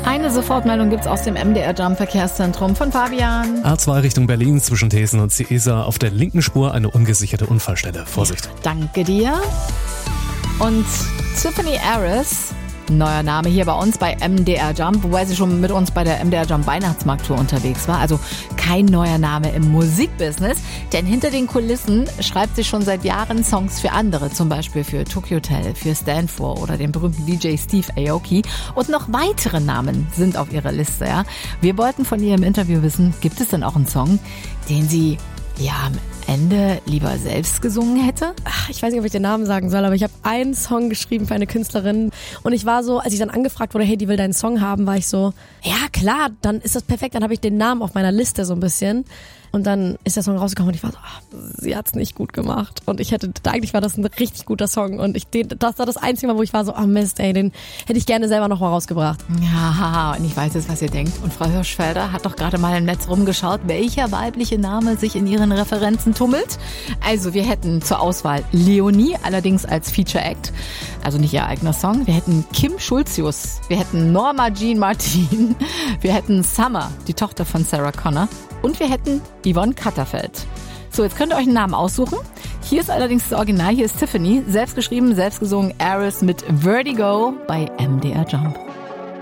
Eine Sofortmeldung gibt's aus dem MDR Jump Verkehrszentrum von Fabian. A2 Richtung Berlin zwischen Thesen und Ciesa. Auf der linken Spur eine ungesicherte Unfallstelle. Vorsicht. Ja, danke dir. Und Tiffany Harris, neuer Name hier bei uns bei MDR Jump, wobei sie schon mit uns bei der MDR Jump Weihnachtsmarkttour unterwegs war. Also kein neuer Name im Musikbusiness, denn hinter den Kulissen schreibt sie schon seit Jahren Songs für andere, zum Beispiel für Tokyo Hotel, für Stanford oder den berühmten DJ Steve Aoki. Und noch weitere Namen sind auf ihrer Liste. Ja. Wir wollten von ihr im Interview wissen, gibt es denn auch einen Song, den sie am Ende lieber selbst gesungen hätte? Ich weiß nicht, ob ich den Namen sagen soll, aber ich habe einen Song geschrieben für eine Künstlerin und ich war so, als ich dann angefragt wurde, hey, die will deinen Song haben, war ich so, ja klar, dann ist das perfekt, dann habe ich den Namen auf meiner Liste so ein bisschen und dann ist der Song rausgekommen und ich war so, sie hat's nicht gut gemacht und eigentlich war das ein richtig guter Song und das war das einzige Mal, wo ich war so, Mist, ey, den hätte ich gerne selber noch mal rausgebracht. Ja, und ich weiß jetzt, was ihr denkt. Und Frau Hirschfelder hat doch gerade mal im Netz rumgeschaut, welcher weibliche Name sich in ihren Referenzen tummelt. Also wir hätten zur Auswahl Leonie, allerdings als Feature Act, also nicht ihr eigener Song. Wir hätten Kim Schulzius, wir hätten Norma Jean Martin, wir hätten Summer, die Tochter von Sarah Connor, und wir hätten Yvonne Katterfeld. So, jetzt könnt ihr euch einen Namen aussuchen. Hier ist allerdings das Original, hier ist Tiffany, selbst geschrieben, selbst gesungen, Harris mit Vertigo bei MDR Jump.